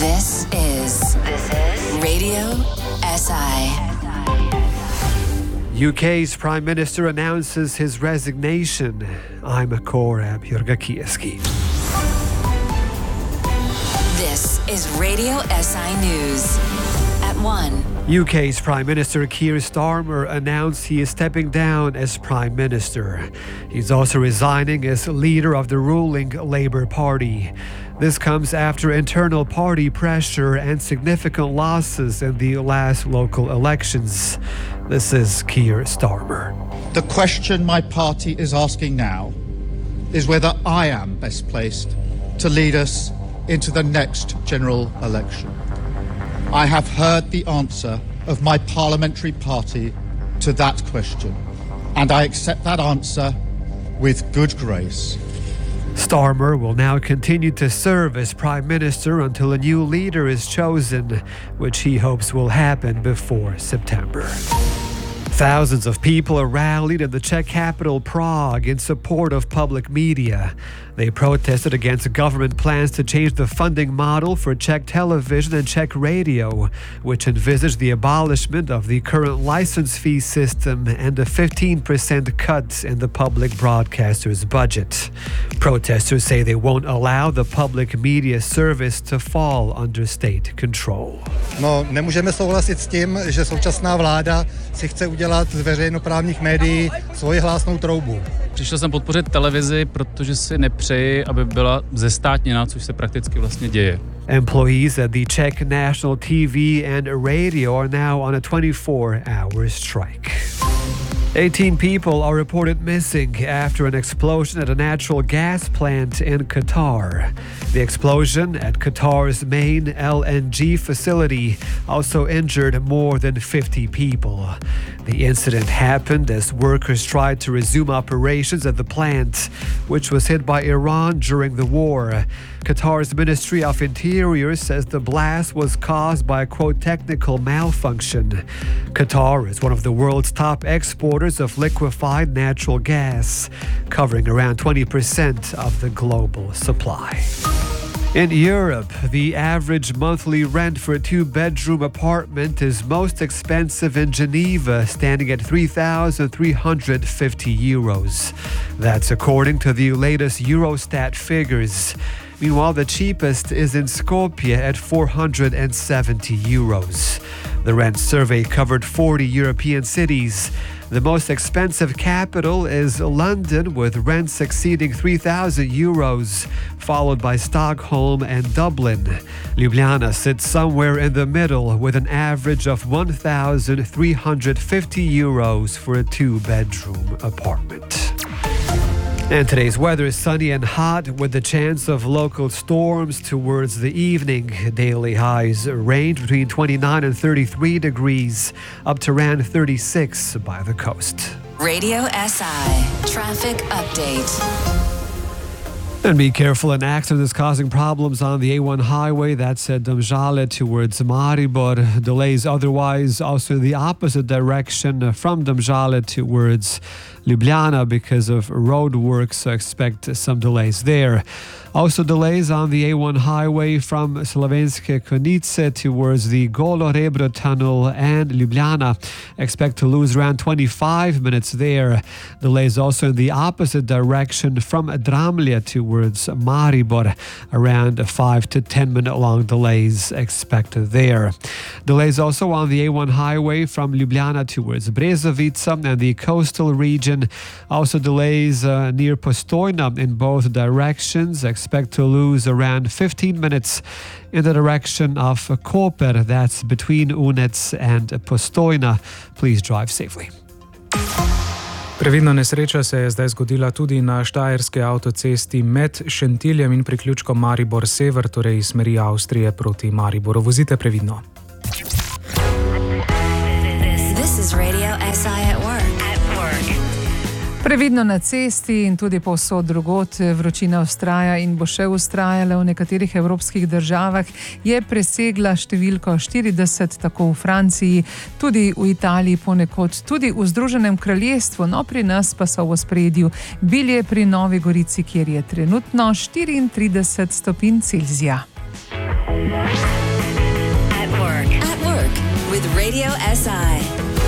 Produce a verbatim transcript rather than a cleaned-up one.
This is this is Radio S I. U K's Prime Minister announces his resignation. I'm Korab Jurgakieski. This is Radio S I News at one. U K's Prime Minister Keir Starmer announced he is stepping down as Prime Minister. He's also resigning as leader of the ruling Labour Party. This comes after internal party pressure and significant losses in the last local elections. This is Keir Starmer. The question my party is asking now is whether I am best placed to lead us into the next general election. I have heard the answer of my parliamentary party to that question, and I accept that answer with good grace. Starmer will now continue to serve as Prime Minister until a new leader is chosen, which he hopes will happen before September. Thousands of people rallied in the Czech capital Prague in support of public media. They protested against government plans to change the funding model for Czech television and Czech radio, which envisaged the abolishment of the current license fee system and a fifteen percent cut in the public broadcaster's budget. Protesters say they won't allow the public media service to fall under state control. No, nemůžeme souhlasit s tím, že současná vláda si chce udělat z veřejnoprávních médií svoji hlásnou troubu. Přišel jsem podpořit televizi, protože si nepřeji, aby byla zestátněná, což se prakticky vlastně děje. Employees at the Czech National T V and Radio are now on a twenty-four hour strike. eighteen people are reported missing after an explosion at a natural gas plant in Qatar. The explosion at Qatar's main L N G facility also injured more than fifty people. The incident happened as workers tried to resume operations at the plant, which was hit by Iran during the war. Qatar's Ministry of Interior says the blast was caused by a, quote, technical malfunction. Qatar is one of the world's top exporters of liquefied natural gas, covering around twenty percent of the global supply. In Europe, the average monthly rent for a two-bedroom apartment is most expensive in Geneva, standing at three thousand three hundred fifty euros. That's according to the latest Eurostat figures. Meanwhile, the cheapest is in Skopje at four hundred seventy euros. The rent survey covered forty European cities. The most expensive capital is London, with rents exceeding three thousand euros, followed by Stockholm and Dublin. Ljubljana sits somewhere in the middle, with an average of one thousand three hundred fifty euros for a two-bedroom apartment. And today's weather is sunny and hot with the chance of local storms towards the evening. Daily highs range between twenty-nine and thirty-three degrees, up to around thirty-six by the coast. Radio S I traffic update. And be careful, an accident is causing problems on the A one highway. That's at Domžale towards Maribor. Delays otherwise also in the opposite direction from Domžale towards Ljubljana because of road work, so expect some delays there. Also delays on the A one highway from Slovenske Konjice towards the Golo Rebro tunnel and Ljubljana. Expect to lose around twenty-five minutes there. Delays also in the opposite direction from Dramlje towards Maribor. Around five to ten minute long delays expected there. Delays also on the A one highway from Ljubljana towards Brezovica and the coastal region. Also delays uh, near Postojna in both directions. Expect to lose around fifteen minutes in the direction of Koper. That's between Unec and Postojna. Please drive safely. Previdna nesreča se je zdaj zgodila tudi na štajerski avtocesti med Šentiljem in priključkom Maribor Sever, torej iz smeri Avstrije proti Mariboru. Vozite previdno. This is Radio S I at work. At work. Previdno na cesti in tudi povsod drugod. Vročina vztraja in bo še vztrajala. V nekaterih evropskih državah je presegla številko štirideset, tako v Franciji, tudi v Italiji ponekod, tudi v Združenem kraljestvu, no pri nas pa so v ospredju Bilje pri Novi Gorici, kjer je trenutno štiriintrideset stopinj Celzija. At work. At work with Radio S I.